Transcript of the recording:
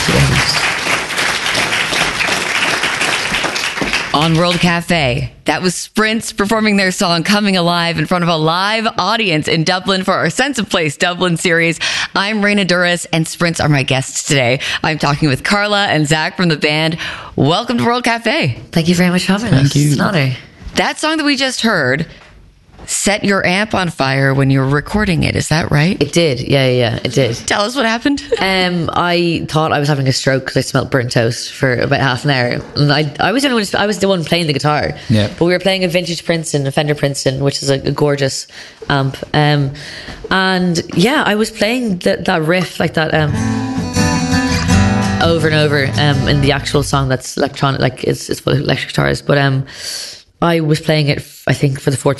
On World Cafe, that was Sprints performing their song Coming Alive in front of a live audience in Dublin for our Sense of Place Dublin series. I'm Raina Duras, and Sprints are my guests today. I'm talking with Carla and Zach from the band. Welcome to World Cafe. Thank you very much for having us. Thank you. It's an honor. That song that we just heard set your amp on fire when you were recording it. Is that right? It did. Yeah, it did. Tell us what happened. I thought I was having a stroke because I smelled burnt toast for about half an hour, and I was the one playing the guitar. Yeah. But we were playing a vintage Princeton, a Fender Princeton, which is a gorgeous amp. And yeah, I was playing that riff like that over and over in the actual song that's electronic, like it's full of electric guitars. But I was playing it, I think, for the fourth